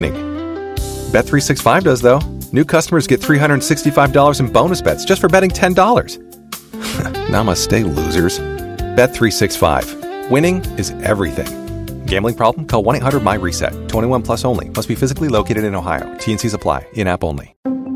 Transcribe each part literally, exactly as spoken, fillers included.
Bet three sixty-five does, though. New customers get three hundred sixty-five dollars in bonus bets just for betting ten dollars. Namaste, losers. Bet three sixty-five. Winning is everything. Gambling problem? Call one eight hundred my reset. twenty-one plus only. Must be physically located in Ohio. T and C's apply. In-app only.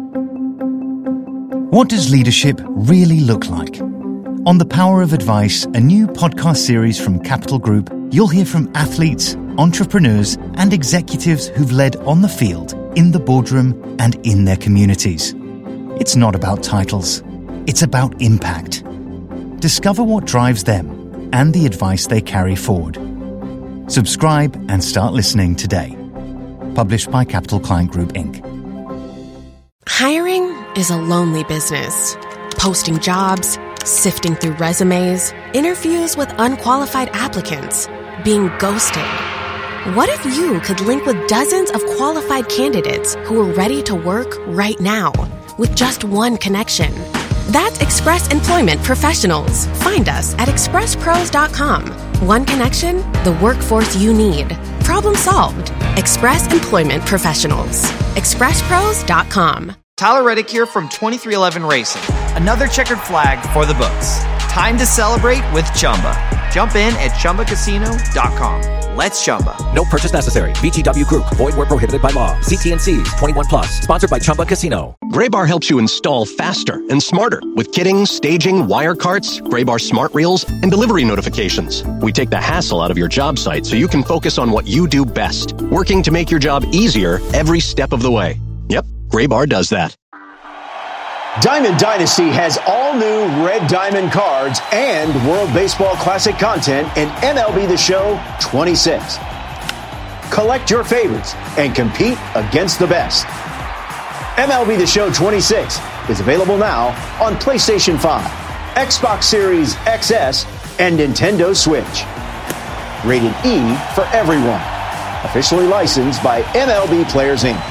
What does leadership really look like? On The Power of Advice, a new podcast series from Capital Group, you'll hear from athletes, entrepreneurs, and executives who've led on the field, in the boardroom, and in their communities. It's not about titles. It's about impact. Discover what drives them and the advice they carry forward. Subscribe and start listening today. Published by Capital Client Group, Incorporated. Hiring is a lonely business. Posting jobs, sifting through resumes, interviews with unqualified applicants, being ghosted. What if you could link with dozens of qualified candidates who are ready to work right now with just one connection? That's Express Employment Professionals. Find us at express pros dot com. One connection, the workforce you need. Problem solved. Express Employment Professionals. express pros dot com. Tyler Reddick here from twenty-three eleven Racing. Another checkered flag for the books. Time to celebrate with Chumba. Jump in at chumba casino dot com. Let's Chumba. No purchase necessary. V G W Group. Void where prohibited by law. See T and C's. twenty-one plus. Sponsored by Chumba Casino. Graybar helps you install faster and smarter with kitting, staging, wire carts, Graybar smart reels, and delivery notifications. We take the hassle out of your job site so you can focus on what you do best, working to make your job easier every step of the way. Yep, Graybar does that. Diamond Dynasty has all new Red Diamond cards and World Baseball Classic content in M L B The Show twenty-six. Collect your favorites and compete against the best. M L B The Show twenty-six is available now on PlayStation five, Xbox Series X S, and Nintendo Switch. Rated E for everyone. Officially licensed by M L B Players, Incorporated.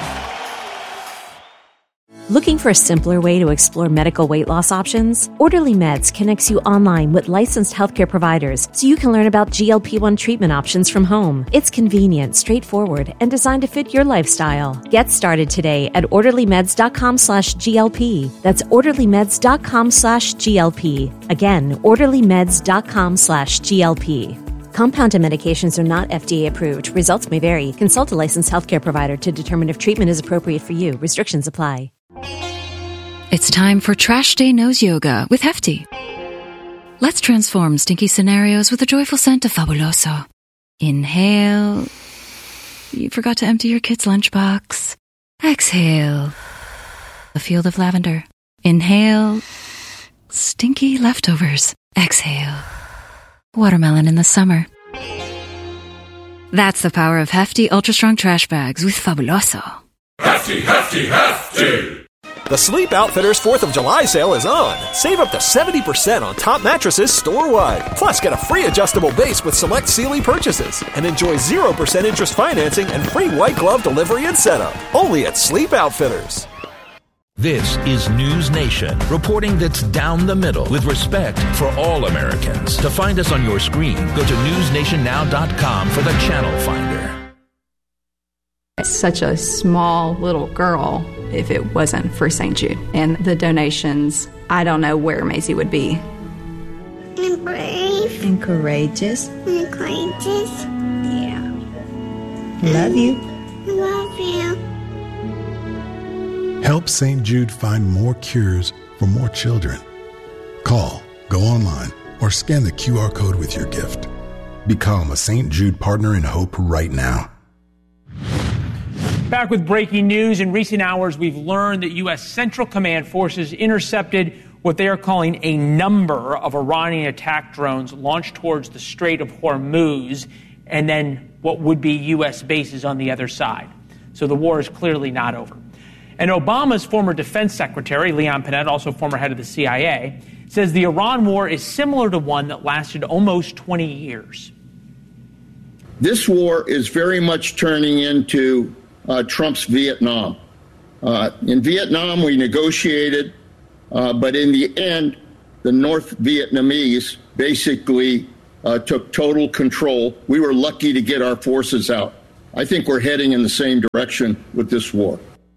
Looking for a simpler way to explore medical weight loss options? Orderly Meds connects you online with licensed healthcare providers so you can learn about G L P one treatment options from home. It's convenient, straightforward, and designed to fit your lifestyle. Get started today at orderlymeds.com slash GLP. That's orderlymeds.com slash GLP. Again, orderlymeds.com slash GLP. Compounded medications are not F D A approved. Results may vary. Consult a licensed healthcare provider to determine if treatment is appropriate for you. Restrictions apply. It's time for Trash Day Nose Yoga with Hefty. Let's transform stinky scenarios with a joyful scent of Fabuloso. Inhale. You forgot to empty your kid's lunchbox. Exhale. A field of lavender. Inhale. Stinky leftovers. Exhale. Watermelon in the summer. That's the power of Hefty Ultra Strong Trash Bags with Fabuloso. Hefty, hefty, hefty! The Sleep Outfitters fourth of July sale is on. Save up to seventy percent on top mattresses store-wide. Plus, get a free adjustable base with select Sealy purchases. And enjoy zero percent interest financing and free white glove delivery and setup. Only at Sleep Outfitters. This is News Nation, reporting that's down the middle with respect for all Americans. To find us on your screen, go to news nation now dot com for the channel finder. Such a small little girl if it wasn't for Saint Jude. And the donations, I don't know where Maisie would be. And brave. And courageous. And courageous. Yeah. Love you. Love you. Help Saint Jude find more cures for more children. Call, go online, or scan the Q R code with your gift. Become a Saint Jude Partner in Hope right now. Back with breaking news. In recent hours, we've learned that U S Central Command forces intercepted what they are calling a number of Iranian attack drones launched towards the Strait of Hormuz, and then what would be U S bases on the other side. So the war is clearly not over. And Obama's former defense secretary, Leon Panetta, also former head of the C I A, says the Iran war is similar to one that lasted almost twenty years. This war is very much turning into Uh, Trump's Vietnam. Uh, in Vietnam, we negotiated, uh, but in the end, the North Vietnamese basically uh, took total control. We were lucky to get our forces out. I think we're heading in the same direction with this war.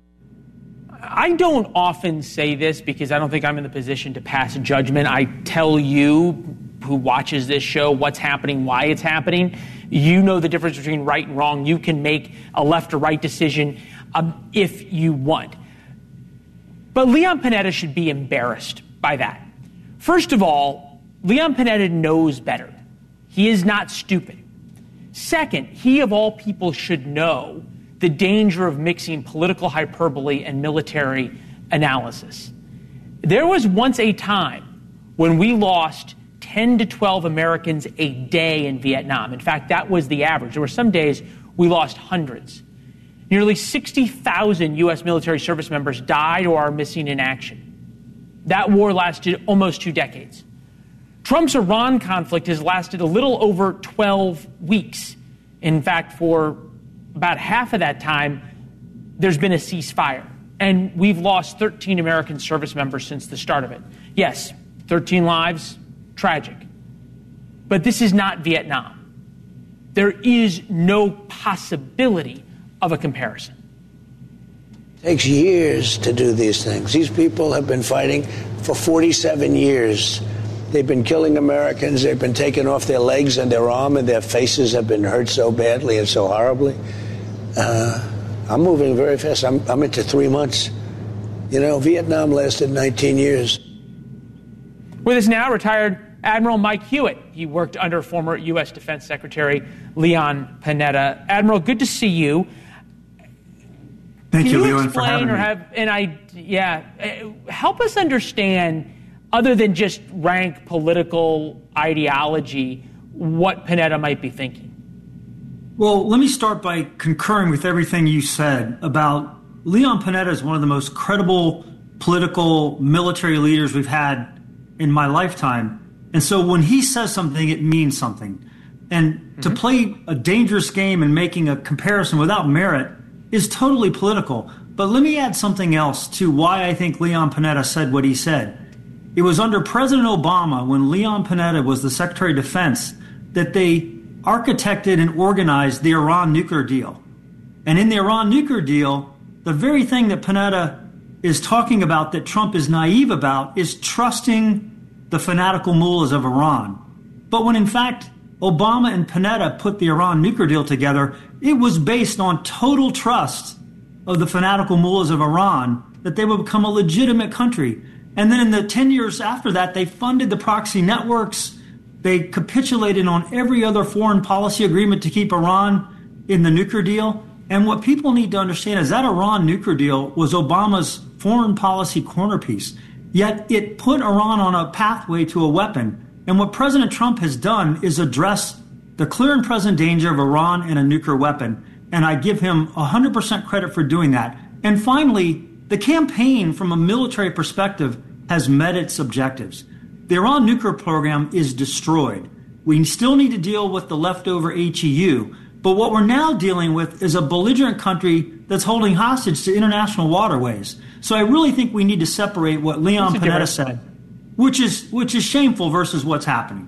I don't often say this because I don't think I'm in the position to pass judgment. I tell you who watches this show what's happening, why it's happening. You know the difference between right and wrong. You can make a left or right decision um, if you want. But Leon Panetta should be embarrassed by that. First of all, Leon Panetta knows better. He is not stupid. Second, he of all people should know the danger of mixing political hyperbole and military analysis. There was once a time when we lost ten to twelve Americans a day in Vietnam. In fact, that was the average. There were some days we lost hundreds. Nearly sixty thousand U S military service members died or are missing in action. That war lasted almost two decades. Trump's Iran conflict has lasted a little over twelve weeks. In fact, for about half of that time, there's been a ceasefire. And we've lost thirteen American service members since the start of it. Yes, thirteen lives, tragic. But this is not Vietnam. There is no possibility of a comparison. It takes years to do these things. These people have been fighting for forty-seven years. They've been killing Americans. They've been taking off their legs and their arm, and their faces have been hurt so badly and so horribly. Uh, I'm moving very fast. I'm, I'm into three months. You know, Vietnam lasted nineteen years. With us now, retired Admiral Mike Hewitt. He worked under former U S Defense Secretary Leon Panetta. Admiral, good to see you. Thank Can you, you Leon, for having or me. have an idea? Yeah, help us understand, other than just rank political ideology, what Panetta might be thinking. Well, let me start by concurring with everything you said about Leon Panetta is one of the most credible political military leaders we've had in my lifetime. And so when he says something, it means something. And mm-hmm. to play a dangerous game and making a comparison without merit is totally political. But let me add something else to why I think Leon Panetta said what he said. It was under President Obama, when Leon Panetta was the Secretary of Defense, that they architected and organized the Iran nuclear deal. And in the Iran nuclear deal, the very thing that Panetta is talking about that Trump is naive about is trusting the fanatical mullahs of Iran. But when in fact Obama and Panetta put the Iran nuclear deal together, it was based on total trust of the fanatical mullahs of Iran that they would become a legitimate country. And then in the ten years after that, they funded the proxy networks. They capitulated on every other foreign policy agreement to keep Iran in the nuclear deal. And what people need to understand is that Iran nuclear deal was Obama's foreign policy cornerpiece. Yet it put Iran on a pathway to a weapon. And what President Trump has done is address the clear and present danger of Iran and a nuclear weapon. And I give him one hundred percent credit for doing that. And finally, the campaign from a military perspective has met its objectives. The Iran nuclear program is destroyed. We still need to deal with the leftover H E U. But what we're now dealing with is a belligerent country that's holding hostage to international waterways. So I really think we need to separate what Leon Panetta said, which is which is shameful, versus what's happening.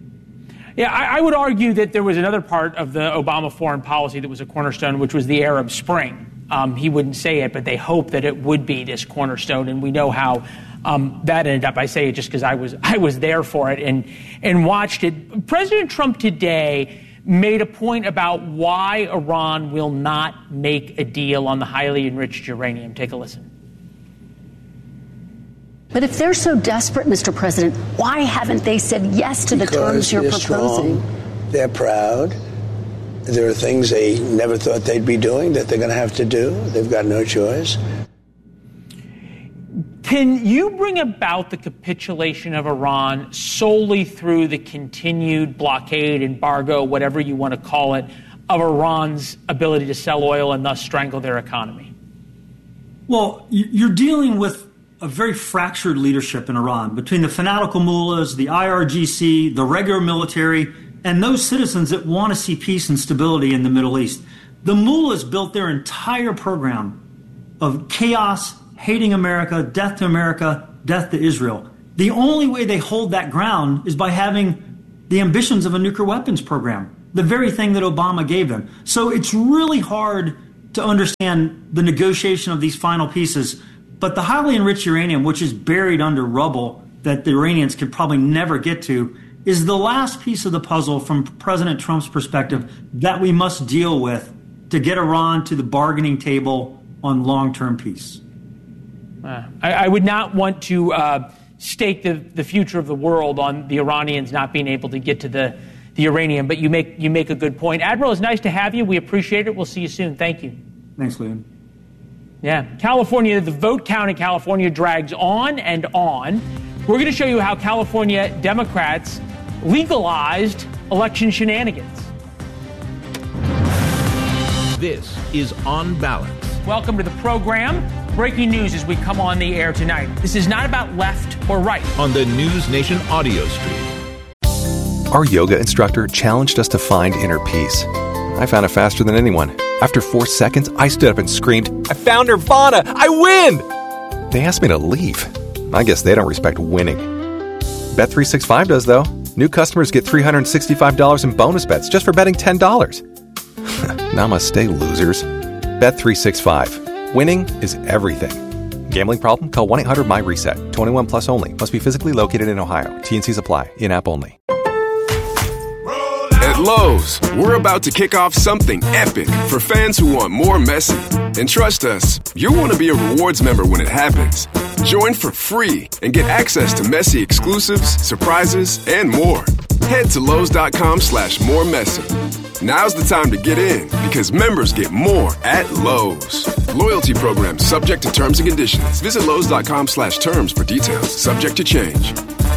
Yeah, I, I would argue that there was another part of the Obama foreign policy that was a cornerstone, which was the Arab Spring. Um, he wouldn't say it, but they hoped that it would be this cornerstone, and we know how um, that ended up. I say it just because I was I was there for it and and watched it. President Trump today made a point about why Iran will not make a deal on the highly enriched uranium. Take a listen. But if they're so desperate, Mister President, why haven't they said yes to the terms you're they're proposing? Strong, they're proud. There are things they never thought they'd be doing that they're going to have to do. They've got no choice. Can you bring about the capitulation of Iran solely through the continued blockade, embargo, whatever you want to call it, of Iran's ability to sell oil and thus strangle their economy? Well, you're dealing with a very fractured leadership in Iran between the fanatical mullahs, the I R G C, the regular military, and those citizens that want to see peace and stability in the Middle East. The mullahs built their entire program of chaos, hating America, death to America, death to Israel. The only way they hold that ground is by having the ambitions of a nuclear weapons program. the very thing that Obama gave them. So it's really hard to understand the negotiation of these final pieces. But the highly enriched uranium, which is buried under rubble that the Iranians could probably never get to, is the last piece of the puzzle from President Trump's perspective that we must deal with to get Iran to the bargaining table on long-term peace. Uh, I, I would not want to uh, stake the, the future of the world on the Iranians not being able to get to the, the uranium, but you make you make a good point. Admiral, it's nice to have you. We appreciate it. We'll see you soon. Thank you. Thanks, Liam. Yeah. California, the vote count in California drags on and on. We're going to show you how California Democrats legalized election shenanigans. This is On Balance. Welcome to the program. Breaking news as we come on the air tonight. This is not about left or right. On the News Nation audio stream. Our yoga instructor challenged us to find inner peace. I found it faster than anyone. After four seconds, I stood up and screamed, "I found Nirvana! I win!" They asked me to leave. I guess they don't respect winning. Bet three sixty-five does, though. New customers get three hundred sixty-five dollars in bonus bets just for betting ten dollars. Namaste, losers. Bet three sixty-five. Winning is everything. Gambling problem? Call one eight hundred my reset. twenty-one plus only. Must be physically located in Ohio. T and Cs apply. In-app only. At Lowe's, we're about to kick off something epic for fans who want more Messi. And trust us, you'll want to be a rewards member when it happens. Join for free and get access to Messi exclusives, surprises, and more. Head to Lowe's.com slash more Messi. Now's the time to get in because members get more at Lowe's. Loyalty program subject to terms and conditions. Visit Lowe's.com slash terms for details. Subject to change.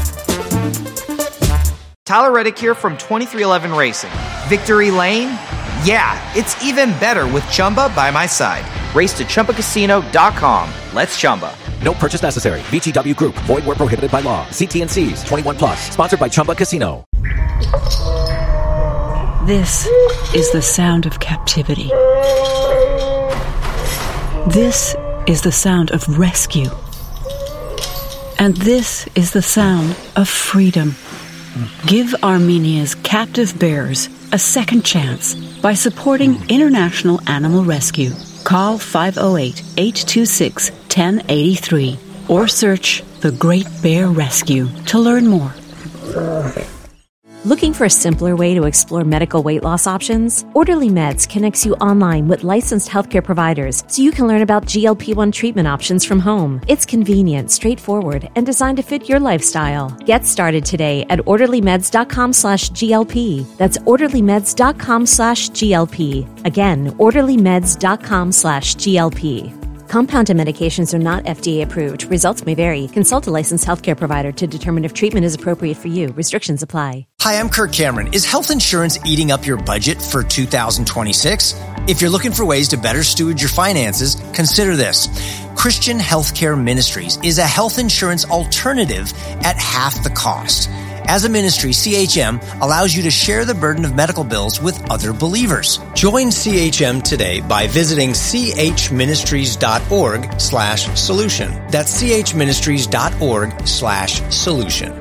Tyler Reddick here from twenty-three eleven Racing. Victory Lane? Yeah, it's even better with Chumba by my side. Race to Chumba Casino dot com. Let's Chumba. No purchase necessary. V G W Group. Void where prohibited by law. See T and Cs. twenty-one plus. Sponsored by Chumba Casino. This is the sound of captivity. This is the sound of rescue. And this is the sound of freedom. Give Armenia's captive bears a second chance by supporting International Animal Rescue. Call five oh eight, eight two six, one oh eight three or search The Great Bear Rescue to learn more. Looking for a simpler way to explore medical weight loss options? Orderly Meds connects you online with licensed healthcare providers so you can learn about G L P one treatment options from home. It's convenient, straightforward, and designed to fit your lifestyle. Get started today at orderlymeds.com slash GLP. That's orderlymeds.com slash GLP. Again, orderlymeds.com slash GLP. Compounded medications are not F D A approved. Results may vary. Consult a licensed healthcare provider to determine if treatment is appropriate for you. Restrictions apply. Hi, I'm Kirk Cameron. Is health insurance eating up your budget for two thousand twenty-six? If you're looking for ways to better steward your finances, consider this. Christian Healthcare Ministries is a health insurance alternative at half the cost. As a ministry, C H M allows you to share the burden of medical bills with other believers. Join C H M today by visiting chministries.org slash solution. That's chministries.org slash solution.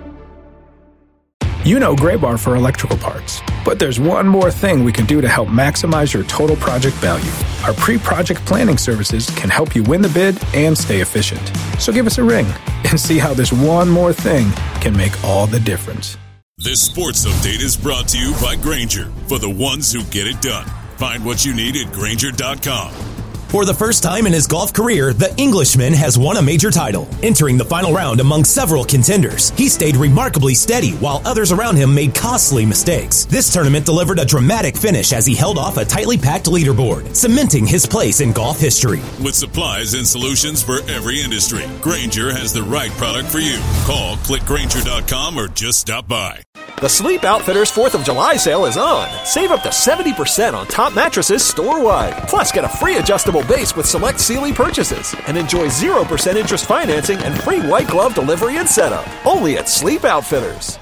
You know Graybar for electrical parts, but there's one more thing we can do to help maximize your total project value. Our pre-project planning services can help you win the bid and stay efficient. So give us a ring and see how this one more thing can make all the difference. This sports update is brought to you by Grainger, for the ones who get it done. Find what you need at Grainger dot com. For the first time in his golf career, the Englishman has won a major title. Entering the final round among several contenders, he stayed remarkably steady while others around him made costly mistakes. This tournament delivered a dramatic finish as he held off a tightly packed leaderboard, cementing his place in golf history. With supplies and solutions for every industry, Grainger has the right product for you. Call, click Grainger dot com, or just stop by. The Sleep Outfitters fourth of July sale is on. Save up to seventy percent on top mattresses store-wide. Plus, get a free adjustable base with select Sealy purchases. And enjoy zero percent interest financing and free white glove delivery and setup. Only at Sleep Outfitters.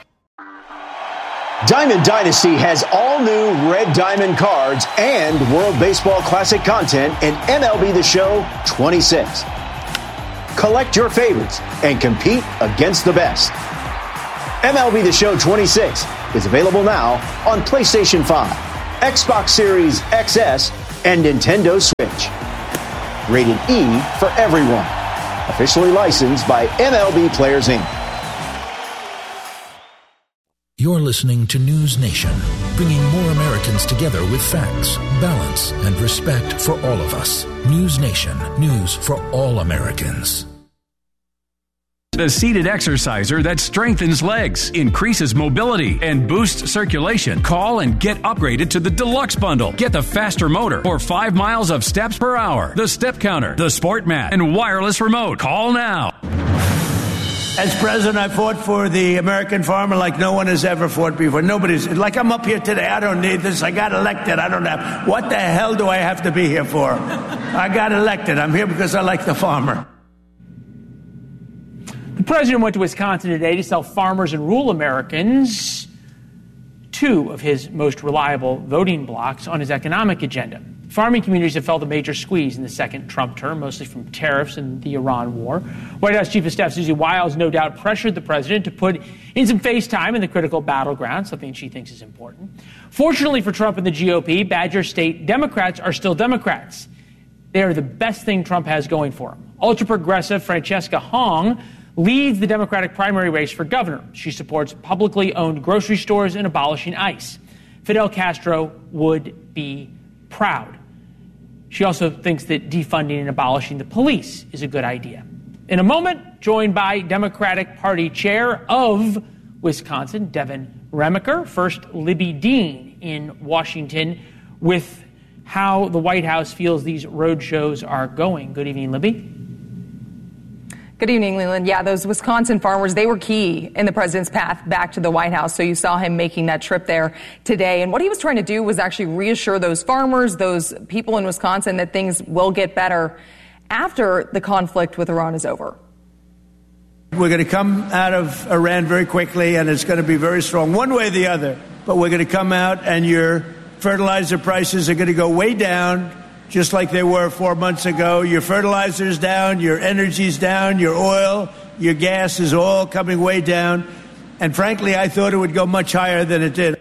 Diamond Dynasty has all new Red Diamond cards and World Baseball Classic content in M L B The Show twenty-six. Collect your favorites and compete against the best. M L B The Show twenty-six is available now on PlayStation five, Xbox Series X S, and Nintendo Switch. Rated E for everyone. Officially licensed by M L B Players, Incorporated. You're listening to News Nation, bringing more Americans together with facts, balance, and respect for all of us. News Nation, news for all Americans. The seated exerciser that strengthens legs, increases mobility, and boosts circulation. Call and get upgraded to the Deluxe Bundle. Get the faster motor for five miles of steps per hour, the step counter, the sport mat, and wireless remote. Call now. As president, I fought for the American farmer like no one has ever fought before. Nobody's, like I'm up here today, I don't need this. I got elected, I don't have, what the hell do I have to be here for? I got elected, I'm here because I like the farmer. The president went to Wisconsin today to sell farmers and rural Americans two of his most reliable voting blocks on his economic agenda. Farming communities have felt a major squeeze in the second Trump term, mostly from tariffs and the Iran war. White House Chief of Staff Susie Wiles no doubt pressured the president to put in some face time in the critical battleground, something she thinks is important. Fortunately for Trump and the G O P, Badger State Democrats are still Democrats. They are the best thing Trump has going for him. Ultra-progressive Francesca Hong leads the Democratic primary race for governor. She supports publicly owned grocery stores and abolishing ICE. Fidel Castro would be proud. She also thinks that defunding and abolishing the police is a good idea. In a moment, joined by Democratic Party Chair of Wisconsin, Devin Remaker. First, Libby Dean in Washington with how the White House feels these road shows are going. Good evening, Libby. Good evening, Leland. Yeah, those Wisconsin farmers, they were key in the president's path back to the White House. So you saw him making that trip there today. And what he was trying to do was actually reassure those farmers, those people in Wisconsin, that things will get better after the conflict with Iran is over. We're going to come out of Iran very quickly, and it's going to be very strong, one way or the other. But we're going to come out, and your fertilizer prices are going to go way down, just like they were four months ago. Your fertilizer's down, your energy's down, your oil, your gas is all coming way down. And frankly, I thought it would go much higher than it did.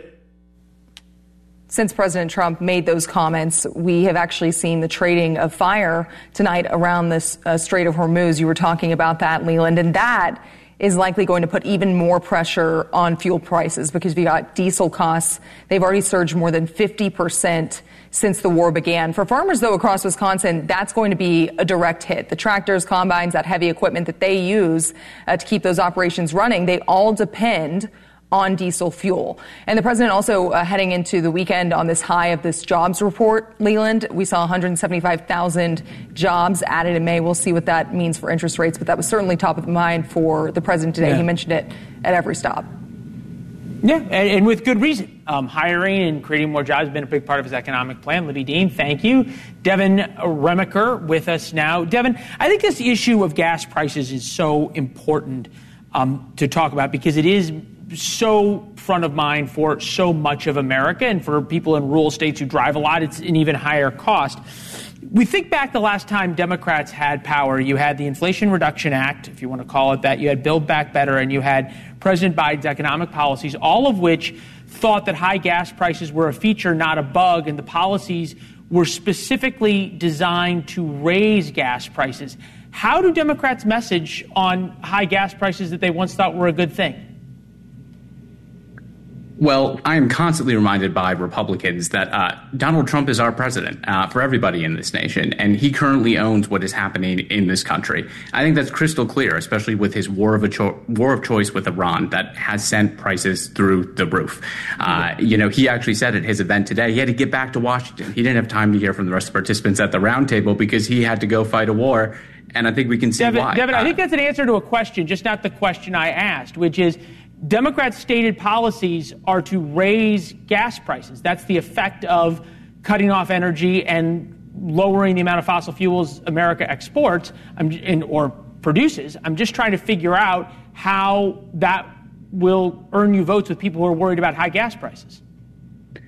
Since President Trump made those comments, we have actually seen the trading of fire tonight around this uh, Strait of Hormuz. You were talking about that, Leland, and that is likely going to put even more pressure on fuel prices because we got diesel costs. They've already surged more than fifty percent since the war began. For farmers, though, across Wisconsin, that's going to be a direct hit. The tractors, combines, that heavy equipment that they use uh, to keep those operations running, they all depend on diesel fuel. And the president also uh, heading into the weekend on this high of this jobs report, Leland. We saw one hundred seventy-five thousand jobs added in May. We'll see what that means for interest rates, but that was certainly top of mind for the president today. Yeah. He mentioned it at every stop. Yeah, and, and with good reason. Um, hiring and creating more jobs has been a big part of his economic plan. Libby Dean, thank you. Devin Remaker with us now. Devin, I think this issue of gas prices is so important um, to talk about because it is so front of mind for so much of America, and for people in rural states who drive a lot, it's an even higher cost. We think back the last time Democrats had power. You had the Inflation Reduction Act, if you want to call it that. You had Build Back Better, and you had President Biden's economic policies, all of which thought that high gas prices were a feature, not a bug, and the policies were specifically designed to raise gas prices. How do Democrats message on high gas prices that they once thought were a good thing? Well, I am constantly reminded by Republicans that uh, Donald Trump is our president uh, for everybody in this nation, and he currently owns what is happening in this country. I think that's crystal clear, especially with his war of a cho- war of choice with Iran that has sent prices through the roof. Uh, you know, he actually said at his event today he had to get back to Washington. He didn't have time to hear from the rest of the participants at the roundtable because he had to go fight a war. And I think we can see Devin, why. Devin, uh, I think that's an answer to a question, just not the question I asked, which is Democrats' stated policies are to raise gas prices. That's the effect of cutting off energy and lowering the amount of fossil fuels America exports and, or produces. I'm just trying to figure out how that will earn you votes with people who are worried about high gas prices.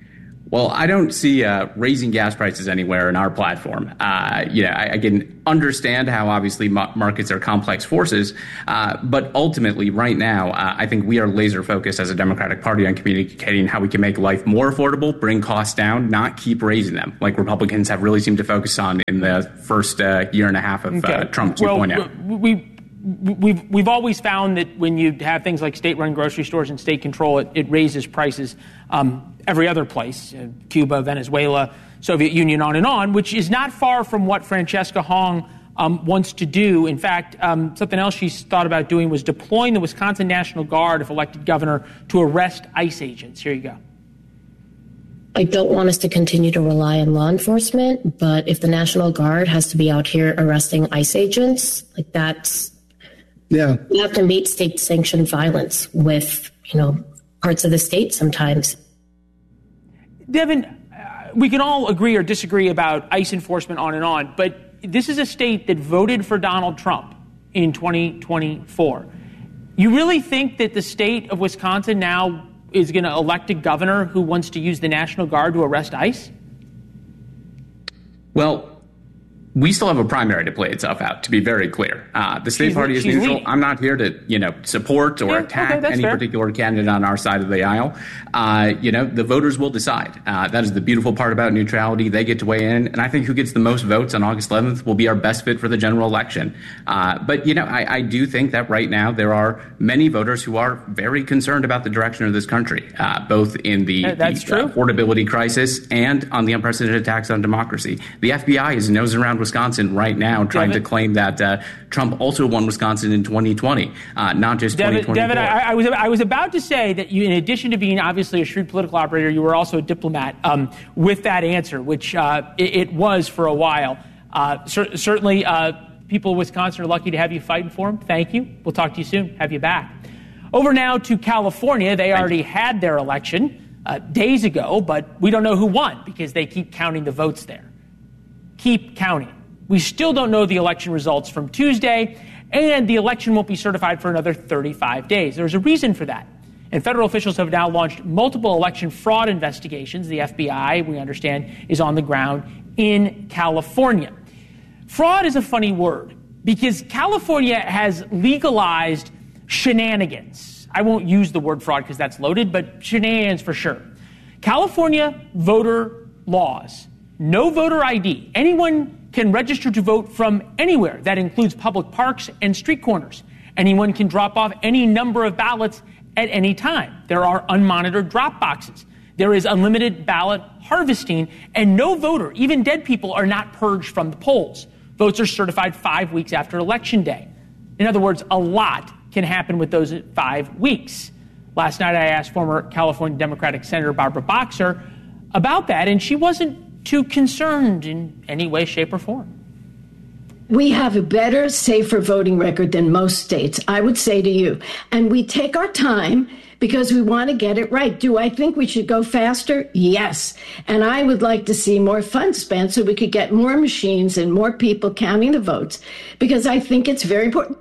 Well, I don't see uh, raising gas prices anywhere in our platform. Uh, you know, I, I can understand how obviously ma- markets are complex forces, uh, but ultimately, right now, uh, I think we are laser focused as a Democratic Party on communicating how we can make life more affordable, bring costs down, not keep raising them, like Republicans have really seemed to focus on in the first uh, year and a half of okay. uh, Trump well, two point oh. We We've we've always found that when you have things like state-run grocery stores and state control, it, it raises prices. Um, every other place, uh, Cuba, Venezuela, Soviet Union, on and on, which is not far from what Francesca Hong um, wants to do. In fact, um, something else she's thought about doing was deploying the Wisconsin National Guard, if elected governor, to arrest ICE agents. Here you go. I don't want us to continue to rely on law enforcement, but if the National Guard has to be out here arresting ICE agents, like that's... Yeah. We have to meet state-sanctioned violence with, you know, parts of the state sometimes. Devin, uh, we can all agree or disagree about ICE enforcement on and on, but this is a state that voted for Donald Trump in twenty twenty-four. You really think that the state of Wisconsin now is going to elect a governor who wants to use the National Guard to arrest ICE? Well, we still have a primary to play itself out, to be very clear. Uh, the state she's, party is neutral. Leading. I'm not here to, you know, support or yeah, attack okay, any fair. particular candidate on our side of the aisle. Uh, you know, the voters will decide. Uh, that is the beautiful part about neutrality. They get to weigh in. And I think who gets the most votes on August eleventh will be our best fit for the general election. Uh, but, you know, I, I do think that right now there are many voters who are very concerned about the direction of this country, uh, both in the, uh, that's the true. affordability crisis and on the unprecedented attacks on democracy. The F B I is nosing around Wisconsin right now. now trying Devin, to claim that uh, Trump also won Wisconsin in twenty twenty, uh, not just Devin, twenty twenty-four. Devin, I, I, was, I was about to say that you, in addition to being obviously a shrewd political operator, you were also a diplomat um, with that answer, which uh, it, it was for a while. Uh, cer- certainly, uh, people of Wisconsin are lucky to have you fighting for them. Thank you. We'll talk to you soon. Have you back. Over now to California. They Thank already you. had their election uh, days ago, but we don't know who won because they keep counting the votes there. Keep counting. We still don't know the election results from Tuesday, and the election won't be certified for another thirty-five days. There's a reason for that. And federal officials have now launched multiple election fraud investigations. The F B I, we understand, is on the ground in California. Fraud is a funny word because California has legalized shenanigans. I won't use the word fraud because that's loaded, but shenanigans for sure. California voter laws, no voter I D. Anyone can register to vote from anywhere. That includes public parks and street corners. Anyone can drop off any number of ballots at any time. There are unmonitored drop boxes. There is unlimited ballot harvesting, and no voter, even dead people, are not purged from the polls. Votes are certified five weeks after Election Day. In other words, a lot can happen with those five weeks. Last night I asked former California Democratic Senator Barbara Boxer about that, and she wasn't too concerned in any way, shape, or form. We have a better, safer voting record than most states, I would say to you. And we take our time because we want to get it right. Do I think we should go faster? Yes. And I would like to see more funds spent so we could get more machines and more people counting the votes, because I think it's very important.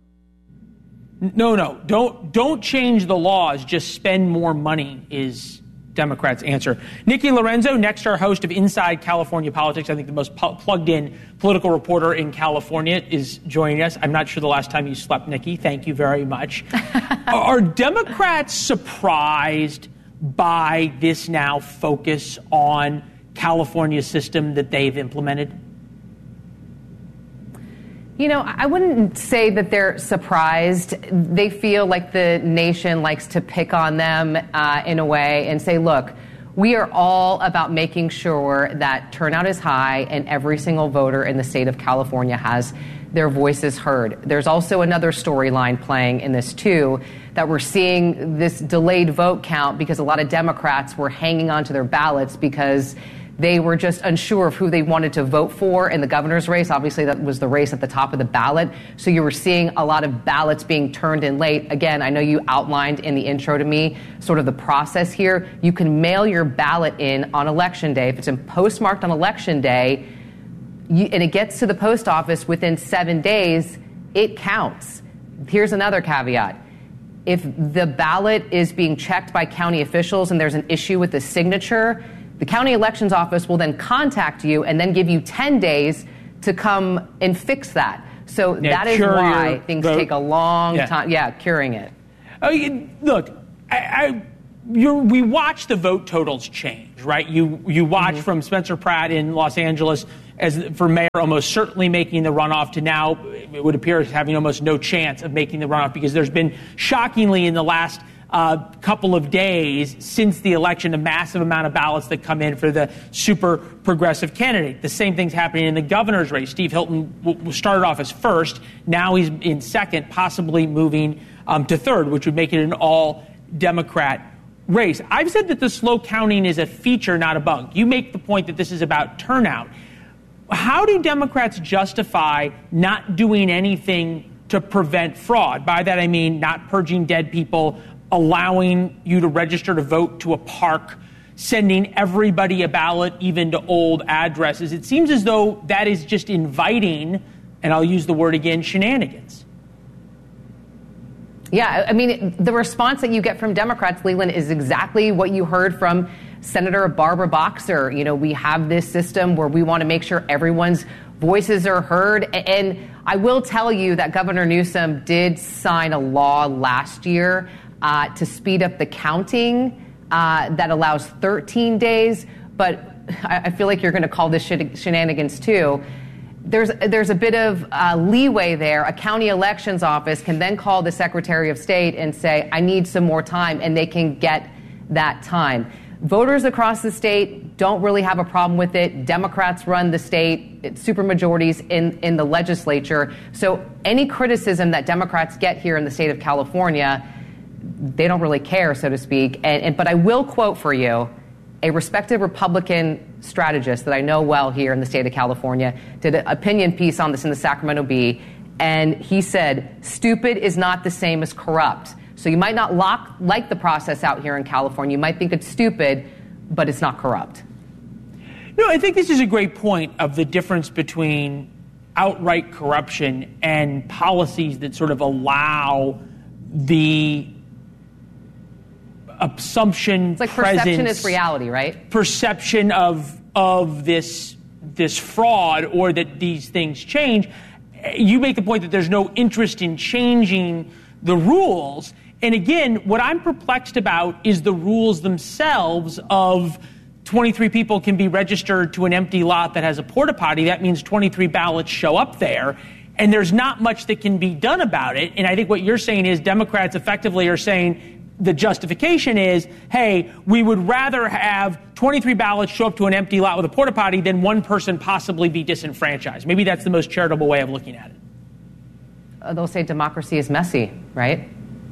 No, no, don't don't change the laws. Just spend more money is Democrats' answer. Nikki Lorenzo, next our host of Inside California Politics, I think the most pu- plugged-in political reporter in California, is joining us. I'm not sure the last time you slept, Nikki. Thank you very much. Are Democrats surprised by this now focus on California's system that they've implemented? You know, I wouldn't say that they're surprised. They feel like the nation likes to pick on them uh, in a way and say, look, we are all about making sure that turnout is high and every single voter in the state of California has their voices heard. There's also another storyline playing in this, too, that we're seeing this delayed vote count because a lot of Democrats were hanging on to their ballots because they were just unsure of who they wanted to vote for in the governor's race. Obviously, that was the race at the top of the ballot. So you were seeing a lot of ballots being turned in late. Again, I know you outlined in the intro to me sort of the process here. You can mail your ballot in on Election Day. If it's in postmarked on Election Day, you, and it gets to the post office within seven days, it counts. Here's another caveat. If the ballot is being checked by county officials and there's an issue with the signature, The county elections office will then contact you and then give you ten days to come and fix that. So yeah, that is why things vote. take a long yeah. time. Yeah, curing it. Uh, look, I, I, you're, we watch the vote totals change, right? You you watch mm-hmm. from Spencer Pratt in Los Angeles as for mayor, almost certainly making the runoff, to now it would appear as having almost no chance of making the runoff, because there's been, shockingly, in the last uh, couple of days since the election, a massive amount of ballots that come in for the super progressive candidate. The same thing's happening in the governor's race. Steve Hilton w- started off as first. Now he's in second, possibly moving um, to third, which would make it an all-Democrat race. I've said that the slow counting is a feature, not a bug. You make the point that this is about turnout. How do Democrats justify not doing anything to prevent fraud? By that I mean not purging dead people, allowing you to register to vote to a park, sending everybody a ballot, even to old addresses. It seems as though that is just inviting, and I'll use the word again, shenanigans. Yeah, I mean, the response that you get from Democrats, Leland, is exactly what you heard from Senator Barbara Boxer. You know, we have this system where we want to make sure everyone's voices are heard. And I will tell you that Governor Newsom did sign a law last year uh, to speed up the counting uh, that allows thirteen days. But I feel like you're going to call this shenanigans too. There's there's a bit of uh, leeway there. A county elections office can then call the Secretary of State and say, I need some more time, and they can get that time. Voters across the state don't really have a problem with it. Democrats run the state, it's supermajorities in, in the legislature. So any criticism that Democrats get here in the state of California, they don't really care, so to speak. And, and but I will quote for you a respected Republican strategist that I know well here in the state of California, did an opinion piece on this in the Sacramento Bee, and he said, stupid is not the same as corrupt. So you might not lock, like the process out here in California. You might think it's stupid, but it's not corrupt. No, I think this is a great point of the difference between outright corruption and policies that sort of allow the assumption, it's like presence, perception is reality, right? Perception of of this this fraud, or that these things change. You make the point that there's no interest in changing the rules. And again, what I'm perplexed about is the rules themselves of twenty-three people can be registered to an empty lot that has a porta potty. That means twenty-three ballots show up there, and there's not much that can be done about it. And I think what you're saying is Democrats effectively are saying the justification is, hey, we would rather have twenty-three ballots show up to an empty lot with a porta potty than one person possibly be disenfranchised. Maybe that's the most charitable way of looking at it. Uh, they'll say democracy is messy, right?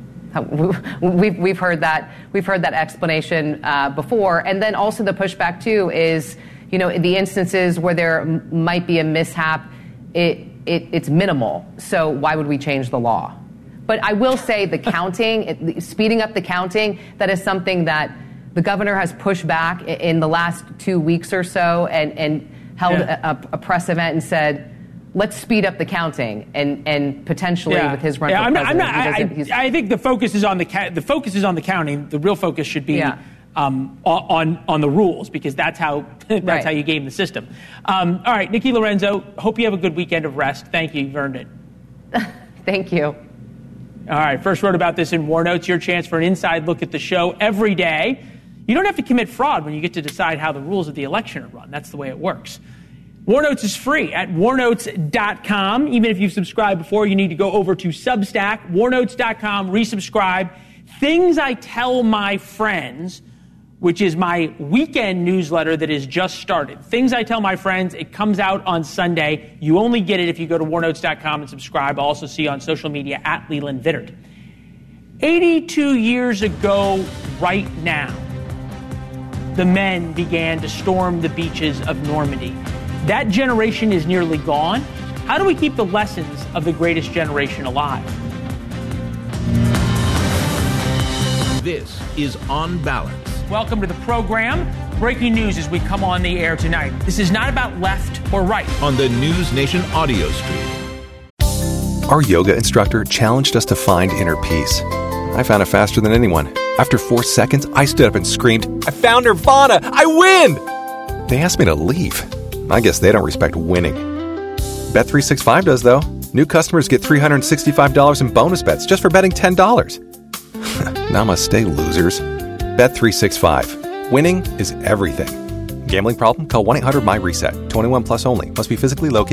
We've we've heard that we've heard that explanation uh, before, and then also the pushback too is, you know, in the instances where there m- might be a mishap, it, it it's minimal. So why would we change the law? But I will say the counting, it, speeding up the counting, that is something that the governor has pushed back in, in the last two weeks or so, and and held yeah. a, a press event and said, let's speed up the counting, and, and potentially yeah. with his run yeah, for I'm president. Not, I'm not, I, I think the focus is on the ca- the focus is on the counting. The real focus should be yeah. um, on on the rules, because that's how that's right. how you game the system. Um, all right, Nikki Lorenzo, hope you have a good weekend of rest. Thank you, you've earned it. Thank you. All right, first wrote about this in War Notes. Your chance for an inside look at the show every day. You don't have to commit fraud when you get to decide how the rules of the election are run. That's the way it works. War Notes is free at war notes dot com. Even if you've subscribed before, you need to go over to Substack, war notes dot com, resubscribe. Things I Tell My Friends, which is my weekend newsletter that has just started. Things I Tell My Friends, it comes out on Sunday. You only get it if you go to war notes dot com and subscribe. I'll also see you on social media at Leland Vittert. eighty-two years ago right now, the men began to storm the beaches of Normandy. That generation is nearly gone. How do we keep the lessons of the greatest generation alive? This is On Balance. Welcome to the program. Breaking news as we come on the air tonight. This is not about left or right. On the News Nation audio stream. Our yoga instructor challenged us to find inner peace. I found it faster than anyone. After four seconds, I stood up and screamed, "I found Nirvana! I win!" They asked me to leave. I guess they don't respect winning. Bet three sixty-five does, though. New customers get three hundred sixty-five dollars in bonus bets just for betting ten dollars. Namaste, losers. Bet three sixty-five. Winning is everything. Gambling problem? Call one eight hundred M Y RESET. twenty-one plus only. Must be physically located.